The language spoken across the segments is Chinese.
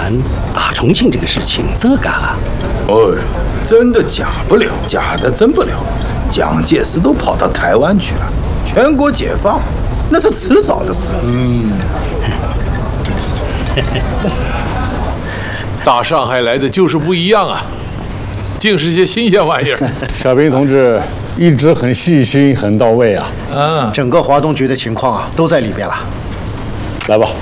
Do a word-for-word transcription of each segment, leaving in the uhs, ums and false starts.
南、打重庆这个事情怎么干啊？ 哦，真的假不了，假的真不了。蒋介石都跑到台湾去了，全国解放，那是迟早的事。 嗯。大上海来的就是不一样啊，尽是些新鲜玩意儿。 小平同志一直很细心，很到位啊。 嗯， 整个华东局的情况啊，都在里边了。 来吧。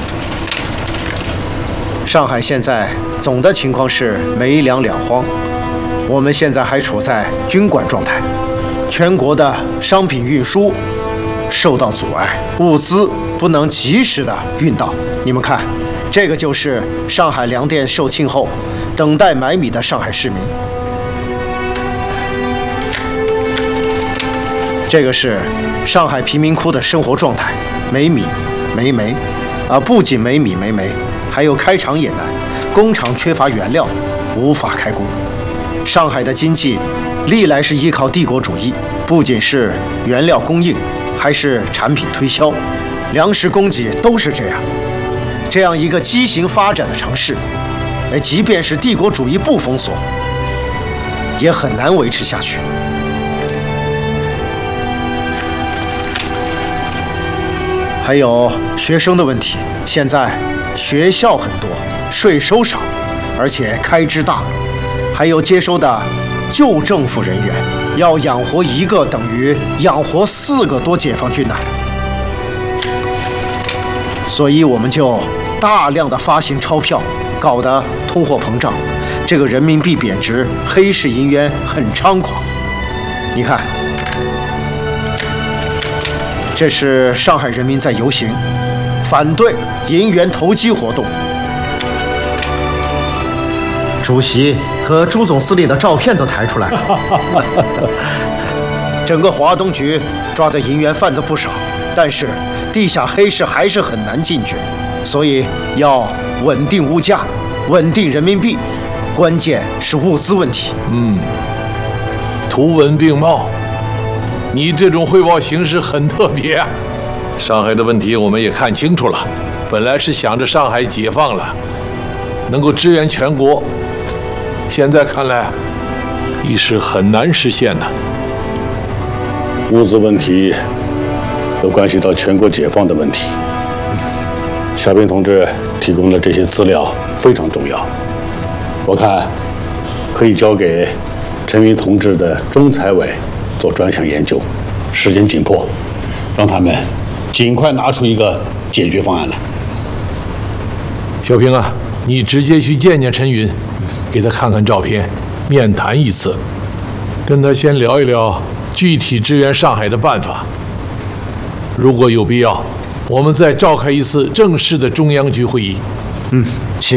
上海现在总的情况是没粮两荒，我们现在还处在军管状态，全国的商品运输受到阻碍，物资不能及时的运到。你们看，这个就是上海粮店售罄后等待买米的上海市民。这个是上海贫民窟的生活状态，没米没煤，啊，不仅没米没煤，还有开厂也难，工厂缺乏原料，无法开工。上海的经济历来是依靠帝国主义，不仅是原料供应，还是产品推销，粮食供给都是这样。这样一个畸形发展的城市，哎，即便是帝国主义不封锁，也很难维持下去。还有学生的问题，现在学校很多，税收少，而且开支大，还有接收的旧政府人员，要养活一个等于养活四个多解放军呐。所以我们就大量的发行钞票，搞得通货膨胀，这个人民币贬值，黑市银元很猖狂。你看，这是上海人民在游行，反对银元投机活动。主席和朱总司令的照片都抬出来了。整个华东局抓的银元贩子不少，但是地下黑市还是很难进去，所以要稳定物价，稳定人民币，关键是物资问题。 嗯，图文并茂。你这种汇报形式很特别啊！上海的问题我们也看清楚了，本来是想着上海解放了，能够支援全国，现在看来，已是很难实现的。 物资问题都关系到全国解放的问题。小平同志提供的这些资料非常重要，我看可以交给陈云同志的中财委做专项研究，时间紧迫，让他们尽快拿出一个解决方案来。 小平啊，你直接去见见陈云，给他看看照片，面谈一次，跟他先聊一聊具体支援上海的办法。如果有必要，我们再召开一次正式的中央局会议。 嗯，行。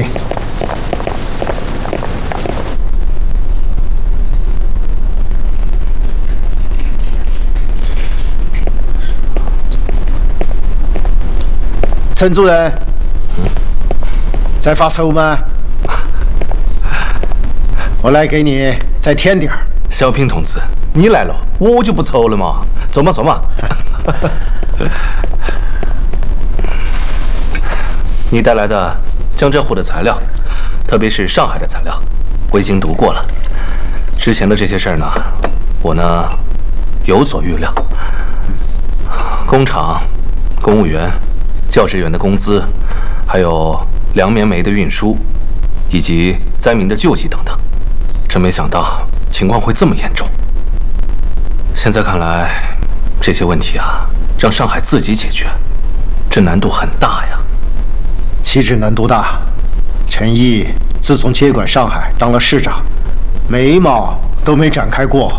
陈主任，在发愁吗？我来给你再添点儿。 小平同志，你来了，我就不愁了嘛。走嘛走嘛。你带来的江浙沪的材料，特别是上海的材料，我已经读过了。之前的这些事儿呢，我呢有所预料。工厂、公务员、教职员的工资，还有粮棉煤的运输，以及灾民的救济等等，真没想到情况会这么严重。现在看来，这些问题啊，让上海自己解决，这难度很大呀。 岂止难度大，陈毅自从接管上海当了市长，眉毛都没展开过。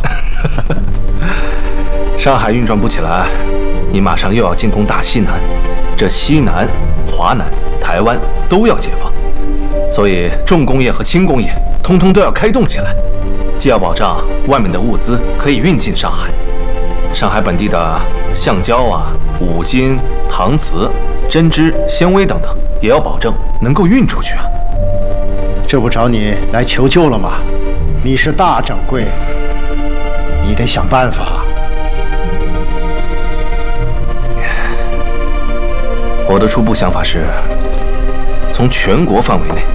上海运转不起来，你马上又要进攻大西南，这西南、华南、台湾都要解放，所以重工业和轻工业通通都要开动起来，既要保障外面的物资可以运进上海，上海本地的橡胶啊、五金、搪瓷、针织、纤维等等，也要保证能够运出去啊。 这不找你来求救了吗？你是大掌柜，你得想办法。 我的初步想法是，从全国范围内